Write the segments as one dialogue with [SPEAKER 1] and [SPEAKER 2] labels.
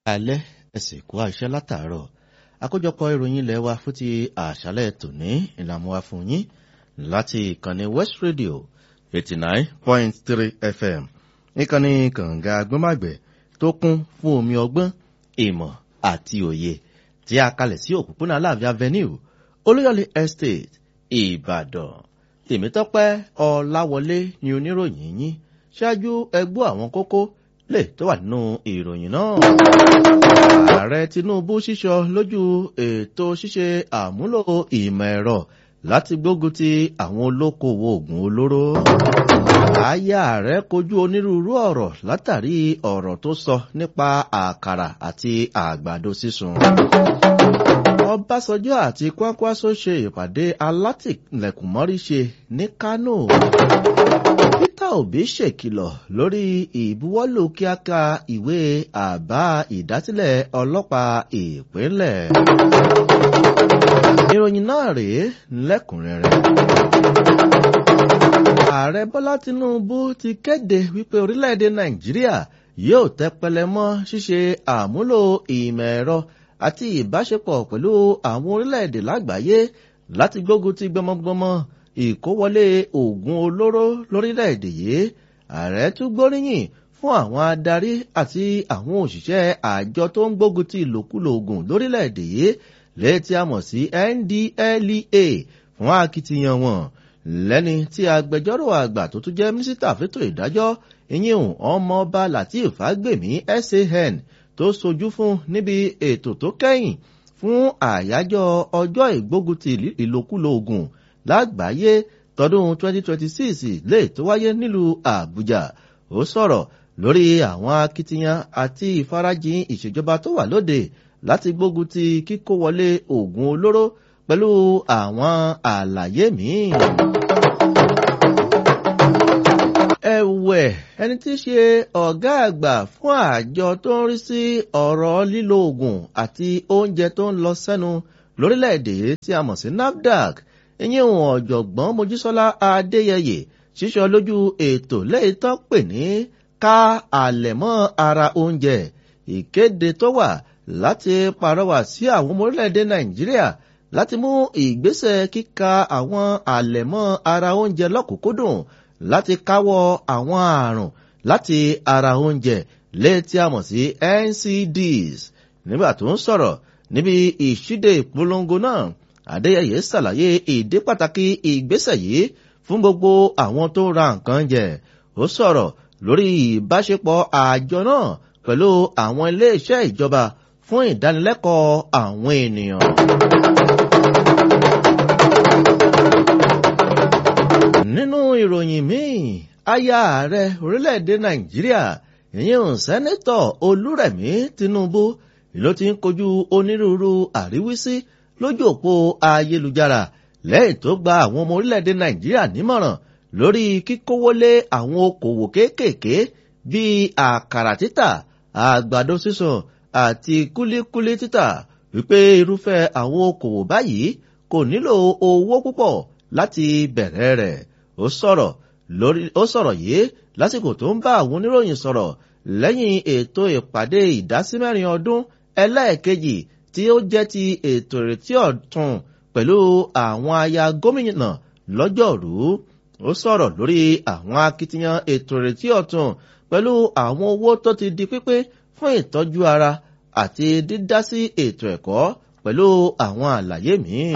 [SPEAKER 1] alẹ́ ẹ̀sìn kú àṣẹ látàárọ̀ àkójọpọ̀ ìròyìn ilẹ̀ wa fún ti àṣálẹ̀ tòní ìlànà wa fún yín láti ìkànnì West Radio 89.3 FM ìkànnì kànga agbọ́màgbẹ̀ tó kún fún omi ọgbọ́n ìmọ̀ àti òye tí a kalẹ̀ sí òpópónà Aláàfin Avenue Olúyọ̀lé Estate Ìbàdàn. Tèmítọ́pẹ́ Ọláwọlé ni oníròyìn yín ṣáájú ẹgbọ́ àwọn kókó lè tó wà nínú ìròyìn náà. Ààrẹ Tinubu ṣíṣọ lójú ètò ṣíṣe àmúlò ìmọ̀ ẹ̀rọ láti gbógun ti àwọn olókoòwò oògùn olóró. Aya ààrẹ kojú onírúurú ọ̀rọ̀ látàrí ọ̀rọ̀ tó sọ nípa àkàrà àti àgbàdo sísun. Ọbásanjọ́ àti Kwankwaso ṣe ìpàdé alátìlẹ̀kùnmọ́rí ní Kánò. Peter Obi ṣèkìlọ̀ lórí ìbuwọ́lù kíákà ìwé àbá ìdásílẹ̀ ọlọ́pàá ìpínlẹ̀. Ìròyìn náà rèé lẹ́kùnrẹ́rẹ́. Ààrẹ Bọ́lá Tinubu ti kéde wípé orílẹ̀-èdè Nàìjíríà yóò tẹpẹlẹ mọ́ ṣíṣe àmúlò ìmọ̀ ẹ̀rọ àti ìbáṣepọ̀ pẹ̀lú àwọn orílẹ̀-èdè lágbàáyé láti gbógun ti gbọmọgbọmọ ìkówọlé oògùn olóró lórílẹ̀-èdè yìí. Ààrẹ tún gbóríyìn fún àwọn adarí àti àwọn òṣìṣẹ́ àjọ tó ń gbógun ti ìlòkulò oògùn lórílẹ̀-èdè yìí létí a mọ̀ sí NDLEA fún akitiyan wọn. Lẹ́ni tí agbẹjọ́rò àgbà tó tún jẹ́ mínísítà fétò ìdájọ́ ìyíhùn ọmọọba Lateef Fagbemi SAN tó sojú fún níbi ètò tó kẹ́yìn fún àyájọ́ ọjọ́ ìgbógunti ìlòkulò oògùn lágbàáyé tọdún 2026 lè tó wáyé nílùú Àbújá. Ó sọ̀rọ̀ lórí àwọn akitiyan àti ìfarajìn ìṣèjọba tó wà lóde láti gbógun ti kíkó wọlé oògùn olóró pẹ̀lú àwọn àlàyé míì. Ẹ̀wẹ̀, ẹni tí í ṣe ọ̀gá àgbà fún àjọ tó ń rí sí ọ̀rọ̀ lílo oògùn àti oúnjẹ tó ń lọ sẹ́nu lórílẹ̀‐èdè tí a mọ̀ sí NAFDAC, ìyẹn ọ̀jọ̀gbọ́n Mojísọ́lá Adéyẹyè ṣíṣọ lójú ètò lẹ́yìn tán pè ní ká àlẹ̀mọ́ ara oúnjẹ. Ìkéde tó wà láti pàrọwà sí àwọn ọmọ orílẹ̀‐èdè Nàìjíríà láti mú ìgbésẹ̀ kíka àwọn àlẹ̀mọ́ ara oúnjẹ lọ́kùnkúndùn láti káwọ́ àwọn àrùn láti ara oúnjẹ létí a mọ̀ sí NCDs. Nígbà tó ń sọ̀rọ̀ níbi ìṣíde ìpolongo náà, Adéyẹyè ṣàlàyé ìdí pàtàkì ìgbésẹ̀ yìí fún gbogbo àwọn tó ra nǹkan jẹ. Ó sọ̀rọ̀ lórí ìbáṣepọ̀ àjọ náà pẹ̀lú àwọn ilé-iṣẹ́ ìjọba fún ìdánilẹ́kọ̀ọ́ àwọn ènìyàn. Nínú ìròyìn míì, aya ààrẹ orílẹ̀-èdè Nàìjíríà ìyẹn sẹ́nẹ́tọ̀ Olúrẹ̀mí Tinubu ló ti ń kojú onírúurú àríwísí lójú òpó ayélujára lẹ́yìn tó gba àwọn ọmọ orílẹ̀-èdè Nàìjíríà nímọ̀ràn lórí kíkówólé àwọn okòwò kéékèèké bíi àkàrà títà, àgbàdo sísun àti kúlíkúlí títà, wípé irúfẹ́ àwọn okòwò báyìí kò nílò owó púpọ̀ láti bẹ̀rẹ̀ rẹ̀. Ó sọ̀rọ̀ yìí lásìkò tó ń bá àwọn oníròyìn sọ̀rọ̀ lẹ́yìn ètò ìpàdé ìdásímẹ́rin ọdún ẹlẹ́ẹ̀kejì tí ó jẹ́ ti ètò ìrètí ọ̀tun pẹ̀lú àwọn aya gómìnà lọ́jọ́rú. Ó sọ̀rọ̀ lórí àwọn akitiyan ètò ìrètí ọ̀tun pẹ̀lú àwọn owó tó ti di pípé fún ìtọ́jú ara àti dídá sí ètò ẹ̀kọ́ pẹ̀lú àwọn àlàyé míì.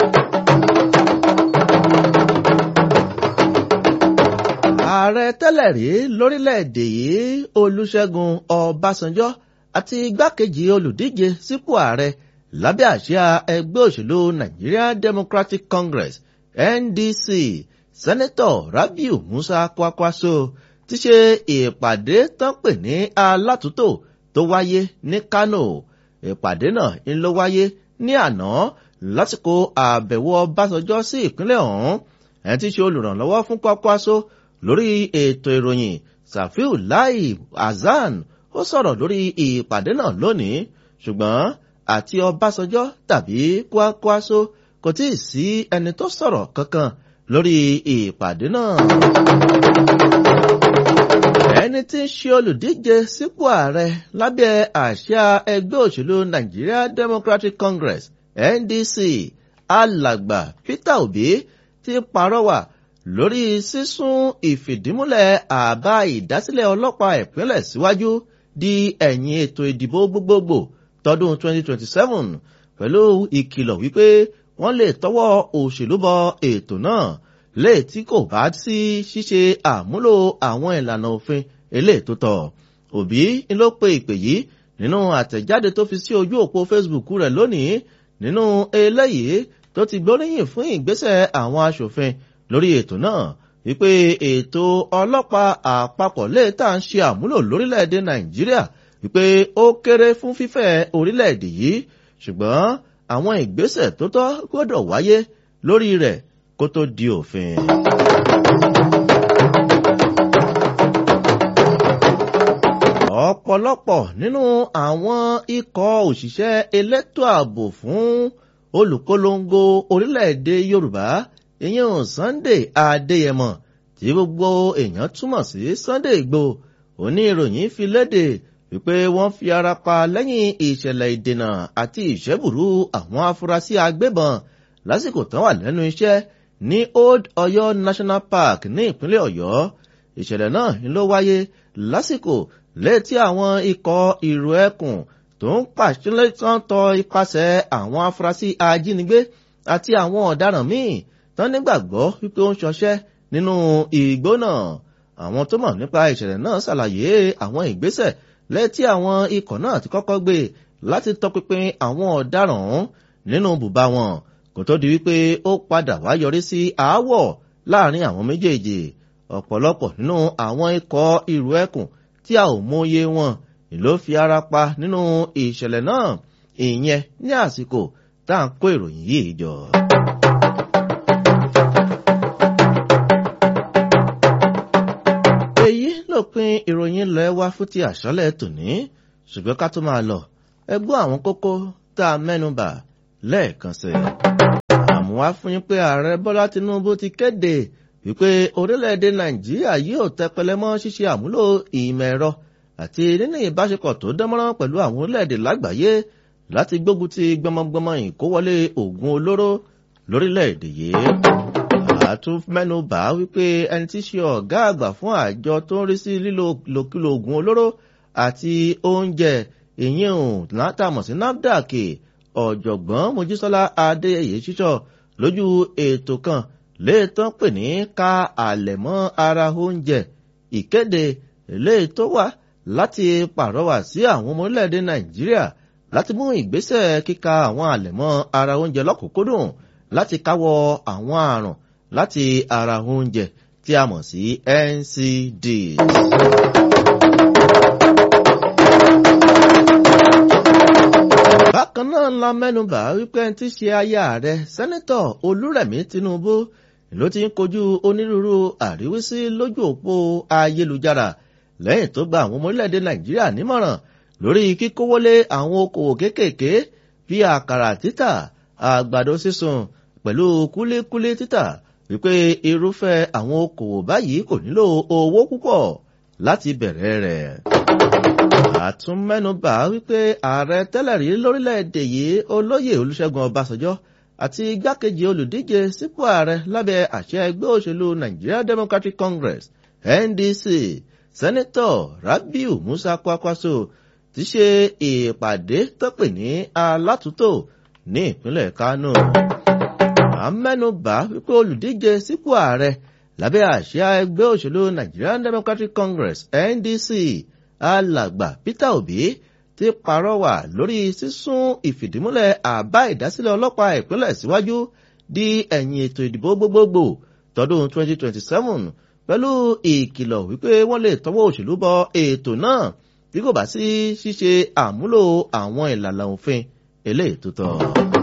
[SPEAKER 1] Ààrẹ tẹ́lẹ̀ rí lórílẹ̀‐èdè yìí Olúṣẹ́gun Ọbásanjọ́ àti igbákejì olùdíje sípò ààrẹ lábẹ́ àsíá ẹgbẹ́ òṣèlú Nigeria Democratic Congress NDC Sẹ́nẹ́tọ̀ Rabiu Musa Kwankwaso ti ṣe ìpàdé tán pè ní alátúntò tó wáyé ní Kánò. Ìpàdé náà ń lọ wáyé ní àná lásìkò àbẹ̀wò Ọbásanjọ́ sí ìpínlẹ̀ ọ̀hún. Ẹni tí ṣe olùrànlọ́wọ́ fún Kwankwaso lórí ètò ìròyìn Safiu Lai Hasan ó sọ̀rọ̀ lórí ìpàdé náà lónìí, ṣùgbọ́n àti Ọbásanjọ́ tàbí Kwankwaso kò tí ì sí ẹni tó sọ̀rọ̀ kankan lórí ìpàdé náà. ẹni tí ń ṣe olùdíje sípò ààrẹ lábẹ́ àsíá ẹgbẹ́ òṣèlú Nigeria Democratic Congress NDC alàgbà Peter Obi ti pàrọwà lórí sísún ìfìdímúlẹ̀ àbá ìdásílẹ̀ ọlọ́pàá ìpínlẹ̀ síwájú di ẹ̀yìn ètò ìdìbò gbogbogbò tọdún 2027 pẹ̀lú ìkìlọ̀ wípé wọ́n lè tọwọ́ òṣèlú bọ ètò náà lè tí kò bá sí ṣíṣe àmúlò àwọn ìlànà òfin eléyìí tó tọ́. Òbí ló pe ìpè yìí nínú àtẹ̀jáde tó fi sí ojú òpó Facebook rẹ̀ lónìí nínú eléyìí tó ti gbóríyìn fún ìgbésẹ̀ àwọn aṣòfin lórí ètò náà wípé ètò ọlọ́pàá àpapọ̀ lè tà ń ṣe àmúlò lórílẹ̀‐èdè Nàìjíríà wípé ó kéré fún fífẹ̀ orílẹ̀‐èdè yìí ṣùgbọ́n àwọn ìgbésẹ̀ tó tọ́ gbọ́dọ̀ wáyé lórí rẹ̀ kó tó di òfin. Ọ̀pọ̀lọpọ̀ nínú àwọn ikọ̀ òṣìṣẹ́ elétò ààbò fún olùpolongo orílẹ̀-èdè Yorùbá ìyẹn Sunday Adéyẹmọ tí gbogbo èèyàn túmọ̀ sí Sunday Igboho oníròyìn fi léde wípé wọ́n fi ara pa lẹ́yìn ìṣẹ̀lẹ̀ ìdènà àti ìṣẹ́bùrú àwọn afurasí agbébọn lásìkò tán wà lẹ́nu iṣẹ́ ní Old Ọ̀yọ́ National Park ní ìpínlẹ̀ Ọ̀yọ́. Ìṣẹ̀lẹ̀ náà ló wáyé lásìkò létí àwọn ikọ̀ ìrò ẹkùn tó ń pàṣẹ tán tọ ipasẹ̀ àwọn afurasí ajínigbé àti àwọn ọ̀daràn míì tán nígbàgbọ́ wípé ó ń ṣọṣẹ́ nínú igbó náà. Àwọn tó mọ̀ nípa ìṣẹ̀lẹ̀ náà ṣàlàyé àwọn ìgbésẹ̀ létí àwọn ikọ̀ náà ti kọ́kọ́ gbé láti tọpinpin àwọn ọ̀daràn ọ̀hún nínú bùbá wọn kò tó di wípé ó padà wá yọrí sí aáwọ̀ láàrin àwọn méjèèjì. Ọ̀pọ̀lọpọ̀ nínú àwọn ikọ̀ ìrù ẹkùn tí a ò mọye wọn ló fi ara pa nínú ìṣẹ̀lẹ̀ náà ìyẹn ní àsìkò tá à ń kó ìròyìn yìí jọ. Èyí lópin ìròyìn ilẹ̀ wa fún ti àṣálẹ́ tòní ṣùgbọ́n ká tó máa lọ ẹ gbọ́ àwọn kókó tá a mẹ́nubà lẹ́ẹ̀kan sí. Àmúwá fún yín pé ààrẹ Bọ́lá Tinubu ti kéde wípé orílẹ̀-èdè Nàìjíríà yóò tẹpẹlẹ mọ́ ṣíṣe àmúlò ìmọ̀ ẹ̀rọ àti nínú ìbáṣepọ̀ tó dánmọ́rán pẹ̀lú àwọn orílẹ̀-èdè lágbàáyé láti gbógun ti gbọmọgbọmọ ìkówọlé oògùn olóró lórílẹ̀-èdè yìí. Àtún mẹ́nubà wípé ẹni tí ṣe ọ̀gá àgbà fún àjọ tó ń rí sí lílo ìlòkulò oògùn olóró àti oúnjẹ ìyẹn látàmọ̀ sí NAFDAC ọ̀jọ̀gbọ́n Mojísọ́lá Adéyẹyè ṣíṣọ́ lójú ètò kan léètọ́ pè ní ká àlẹ̀mọ́ ara oúnjẹ ìkéde léètọ́ wà láti pàrọwà sí àwọn ọmọ orílẹ̀-èdè Nàìjíríà láti mú ìgbésẹ̀ kíka àwọn àlẹ̀mọ́ ara oúnjẹ lọ́kùnkúndùn láti káwọ́ àwọn àrùn láti ara oúnjẹ tí a mọ̀ sí NCD. Bákan náà la mẹ́nubà wípé ẹni tí ṣe aya ààrẹ Sẹ́nẹ́tọ̀ Olúrẹ̀mí Tinubu ló ti ń kojú onírúurú àríwísí lójú òpó ayélujára lẹ́yìn tó gba àwọn ọmọ orílẹ̀-èdè Nàìjíríà nímọ̀ràn lórí kíkówólé àwọn okòwò kéékèèké bí àkàrà títà, àgbàdo sísun pẹ̀lú kúlíkúlí títà wípé irúfẹ́ àwọn okòwò báyìí kò nílò owó púpọ̀ láti bẹ̀rẹ̀ rẹ̀. Àtúnmẹ́nubà wípé ààrẹ tẹ́lẹ̀ rí lórílẹ̀-èdè yìí Olóyè Olúṣẹ́gun Ọbásanjọ́ àti igbákejì olùdíje sípò ààrẹ lábẹ́ àṣẹ ẹgbẹ́ òṣèlú Nigeria Democratic Congress NDC Sẹ́nẹ́tọ̀ Rabiu Musa Kwankwaso ti ṣe ìpàdé tó pè ní alátúntò ní ìpínlẹ̀ Kánò. Àmẹ́nubà wípé olùdíje sípò ààrẹ lábẹ́ àṣẹ ẹgbẹ́ òṣèlú Nigeria Democratic Congress NDC alàgbà Peter Obi ti pàrọwà lórí sísún ìfìdímúlẹ̀ àbá ìdásílẹ̀ ọlọ́pàá ìpínlẹ̀ síwájú di ẹ̀yìn ètò ìdìbò gbogbogbò tọdún 2027 pẹ̀lú ìkìlọ̀ wípé wọ́n lè tọwọ́ òṣèlú bọ ètò náà bí kò bá sí ṣíṣe àmúlò àwọn ìlànà òfin eléyìí tó tọ́.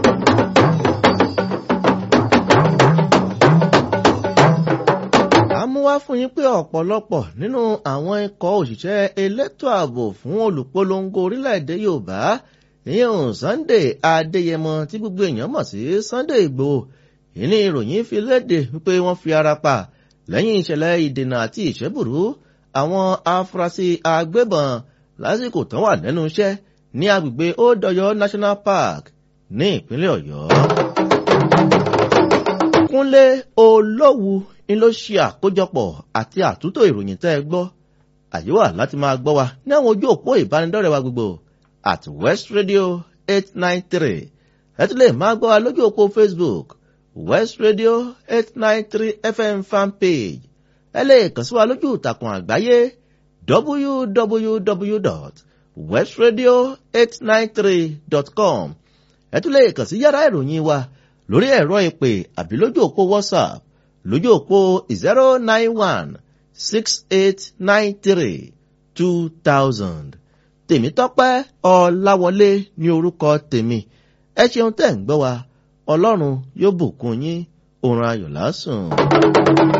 [SPEAKER 1] Àmúwá fún yín pé ọ̀pọ̀lọpọ̀ nínú àwọn ikọ̀ òṣìṣẹ́ elétò ààbò fún olùpolongo orílẹ̀-èdè Yorùbá ìyẹn Sunday Adéyẹmọ tí gbogbo èèyàn mọ̀ sí Sunday Igboho ìní ìròyìn fi léde wípé wọ́n fi ara pa lẹ́yìn ìṣẹ̀lẹ̀ ìdènà àti ìṣẹ́bùrú àwọn afurasí agbébọn lásìkò tán wà lẹ́nu iṣẹ́ ní agbègbè Ódọ̀yọ National Park ní ìpínlẹ̀ Ọ̀yọ́. Kúnlé Olówù ni ló ṣe àkójọpọ̀ àti àtúntò ìròyìn tẹ́ ẹ gbọ́. Àyè wà láti máa gbọ́ wa ní àwọn ojú òpó ìbánidọ́rẹ̀ẹ́ wa gbogbo at West Radio 893. Ẹ tún lè máa gbọ́ wa lójú òpó Facebook West Radio 893 FM fanpage. Ẹ lè kàn sí wa lójú ìtàkùn àgbáyé www.westradio893.com. Ẹ tún lè kàn sí yàrá ìròyìn wa lórí ẹ̀rọ ìpè àbí lójú òpó WhatsApp lójú òpó 09168932000. Tèmítọ́pẹ́ Ọláwọlé ní orúkọ tèmi. Ẹ ṣeun tẹ́ ń gbọ́ wa. Ọlọ́run yóò bùkún yín. Oorun ayọ̀ lásùn.